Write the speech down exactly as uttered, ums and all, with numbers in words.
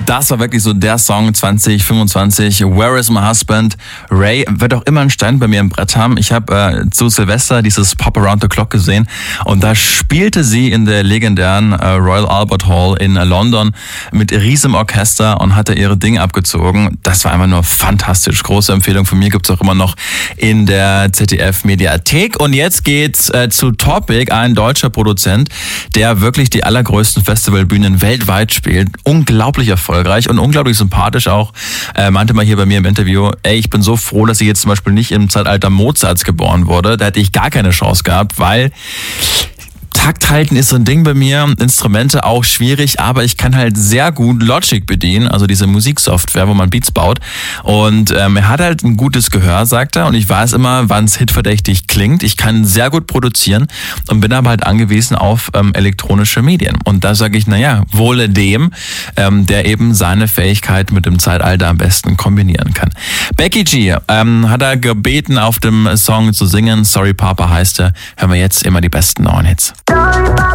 Das war wirklich so der Song zwanzig fünfundzwanzig. Where is my husband? Ray wird auch immer einen Stein bei mir im Brett haben. Ich habe äh, zu Silvester dieses Pop Around the Clock gesehen und da spielte sie in der legendären äh, Royal Albert Hall in äh, London mit riesigem Orchester und hatte ihre Dinge abgezogen. Das war einfach nur fantastisch. Große Empfehlung von mir, gibt's auch immer noch in der Z D F-Mediathek. Und jetzt geht's äh, zu Topic, ein deutscher Produzent, der wirklich die allergrößten Festivalbühnen weltweit spielt. Unglaublich erfolgreich und unglaublich sympathisch auch. Äh, meinte mal hier bei mir im Interview, ey, ich bin so froh, dass ich jetzt zum Beispiel nicht im Zeitalter Mozarts geboren wurde. Da hätte ich gar keine Chance gehabt, weil Takt halten ist so ein Ding bei mir, Instrumente auch schwierig, aber ich kann halt sehr gut Logic bedienen, also diese Musiksoftware, wo man Beats baut. Und ähm, er hat halt ein gutes Gehör, sagt er, und ich weiß immer, wann es hitverdächtig klingt. Ich kann sehr gut produzieren und bin aber halt angewiesen auf ähm, elektronische Medien. Und da sage ich, naja, wohle dem, ähm, der eben seine Fähigkeit mit dem Zeitalter am besten kombinieren kann. Becky G ähm, hat er gebeten, auf dem Song zu singen. Sorry Papa heißt er. Hören wir jetzt immer die besten neuen Hits. Sorry, Papa.